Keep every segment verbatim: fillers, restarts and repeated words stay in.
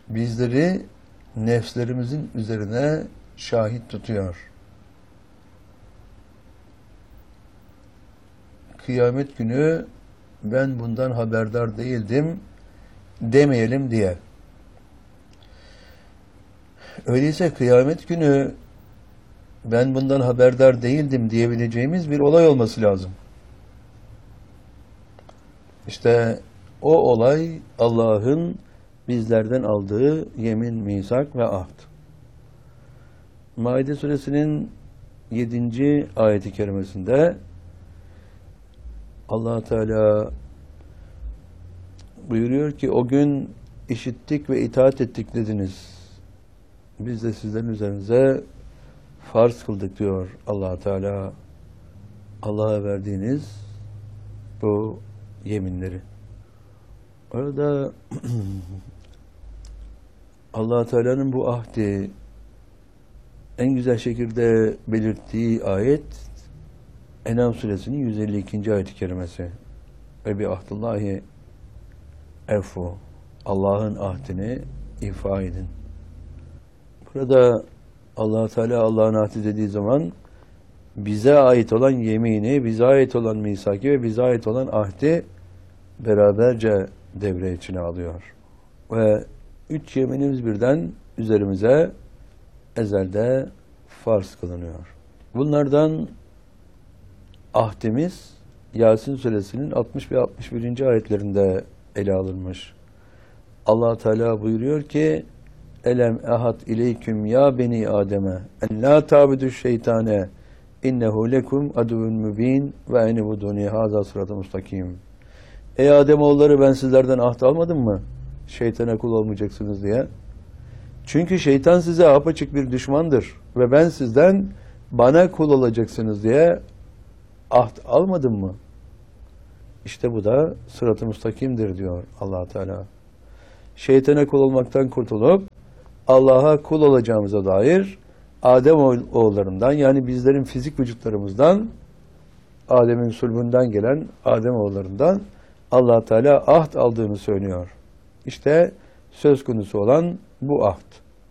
bizleri nefslerimizin üzerine şahit tutuyor. Kıyamet günü ben bundan haberdar değildim demeyelim diye. Öyleyse kıyamet günü ben bundan haberdar değildim diyebileceğimiz bir olay olması lazım. İşte o olay Allah'ın bizlerden aldığı yemin, misak ve ahd. Maide suresinin yedinci ayeti kerimesinde Allah Teala buyuruyor ki o gün işittik ve itaat ettik dediniz. Biz de sizlerin üzerinize farz kıldık diyor Allah Teala. Allah'a verdiğiniz bu yeminleri. Orada Allah Teala'nın bu ahdi en güzel şekilde belirttiği ayet En'am suresinin yüz elli ikinci ayet-i kerimesi. Ve bi ahdillahi efu. Allah'ın ahdini ifa edin. Burada Allah Teala Allah'ın ahdi dediği zaman bize ait olan yemini, bize ait olan misaki ve bize ait olan ahdi beraberce devre içine alıyor. Ve üç yeminimiz birden üzerimize ezelde farz kılınıyor. Bunlardan ahdimiz Yasin suresinin altmış ve altmış birinci ayetlerinde ele alınmış. Allah Teala buyuruyor ki Elem ehad ileyküm ya beni Adem'e en la ta'budu şeytane innehu lekum aduvun mübin ve enibuduni haza sıratı mustakim. Ey Ademoğulları ben sizlerden ahd almadım mı? Şeytana kul olmayacaksınız diye. Çünkü şeytan size apaçık bir düşmandır ve ben sizden bana kul olacaksınız diye ahd almadım mı? İşte bu da sırat-ı mustakimdir diyor Allah Teala. Şeytana kul olmaktan kurtulup Allah'a kul olacağımıza dair Adem oğullarından yani bizlerin fizik vücutlarımızdan Adem'in sulbünden gelen Adem oğullarından Allah Teala ahd aldığını söylüyor. İşte söz konusu olan bu ahd.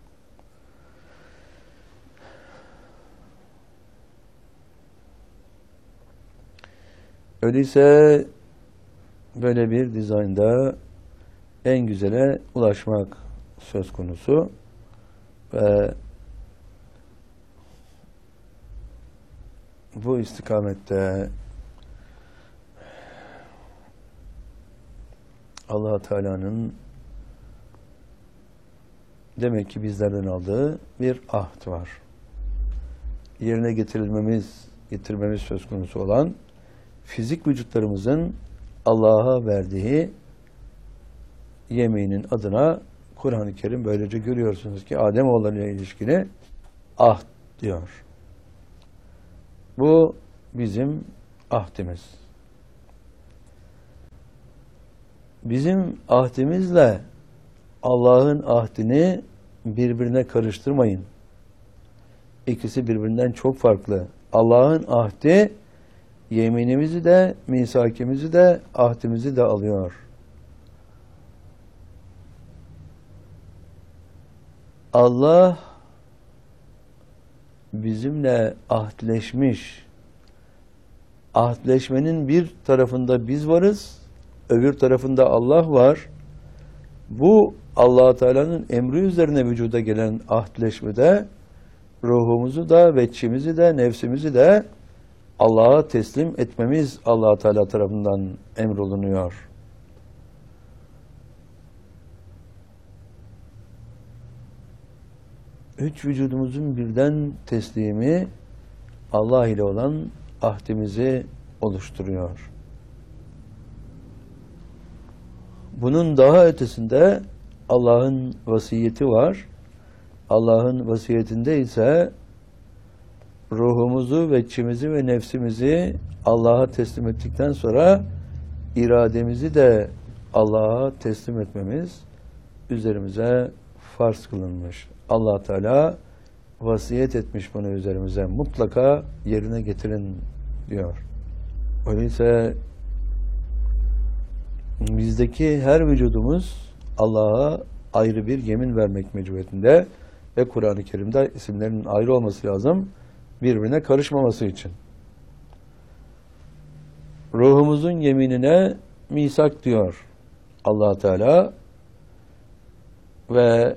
Öyleyse böyle bir dizaynda en güzele ulaşmak söz konusu ve bu istikamette Allah Teala'nın demek ki bizlerden aldığı bir ahd var. Yerine getirilmemiz, getirmemiz söz konusu olan fizik vücutlarımızın Allah'a verdiği yeminin adına Kur'an-ı Kerim böylece görüyorsunuz ki Ademoğulları'yla ilişkili ahd diyor. Bu bizim ahdimiz. Bizim ahdimizle Allah'ın ahdini birbirine karıştırmayın. İkisi birbirinden çok farklı. Allah'ın ahdi yeminimizi de, misakimizi de, ahdimizi de alıyor. Allah bizimle ahdleşmiş. Ahdleşmenin bir tarafında biz varız, öbür tarafında Allah var. Bu Allah Teala'nın emri üzerine vücuda gelen ahdleşmede ruhumuzu da, veçimizi de, nefsimizi de Allah'a teslim etmemiz Allah Teala tarafından emrolunuyor. Üç vücudumuzun birden teslimi Allah ile olan ahdimizi oluşturuyor. Bunun daha ötesinde Allah'ın vasiyeti var. Allah'ın vasiyetinde ise ruhumuzu, veçimizi ve nefsimizi Allah'a teslim ettikten sonra irademizi de Allah'a teslim etmemiz üzerimize farz kılınmış. Allah Teala vasiyet etmiş bunu üzerimize. Mutlaka yerine getirin diyor. Öyleyse bizdeki her vücudumuz Allah'a ayrı bir yemin vermek mecburiyetinde ve Kur'an-ı Kerim'de isimlerinin ayrı olması lazım, birbirine karışmaması için. Ruhumuzun yeminine misak diyor Allah Teala ve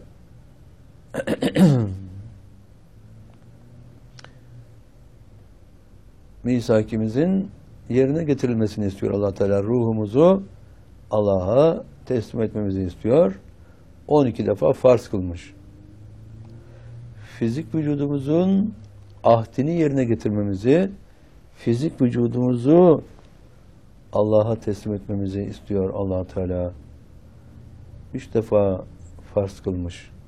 misakimizin yerine getirilmesini istiyor Allah Teala. Ruhumuzu Allah'a teslim etmemizi istiyor. on iki defa farz kılmış. Fizik vücudumuzun ahdini yerine getirmemizi, fizik vücudumuzu Allah'a teslim etmemizi istiyor Allah Teala. Üç defa farz kılmış.